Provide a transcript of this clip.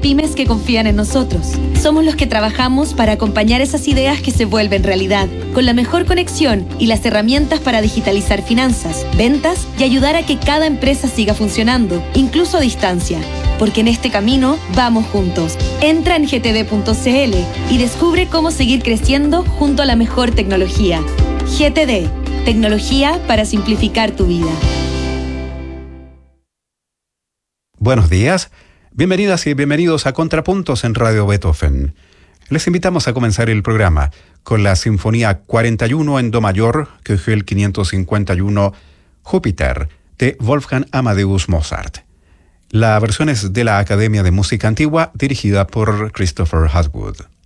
pymes que confían en nosotros. Somos los que trabajamos para acompañar esas ideas que se vuelven realidad, con la mejor conexión y las herramientas para digitalizar finanzas, ventas y ayudar a que cada empresa siga funcionando, incluso a distancia. Porque en este camino vamos juntos. Entra en gtd.cl y descubre cómo seguir creciendo junto a la mejor tecnología. GTD, tecnología para simplificar tu vida. Buenos días, bienvenidas y bienvenidos a Contrapuntos en Radio Beethoven. Les invitamos a comenzar el programa con la Sinfonía 41 en Do mayor, Köchel 551, Júpiter, de Wolfgang Amadeus Mozart. La versión es de la Academia de Música Antigua, dirigida por Christopher Hatwood.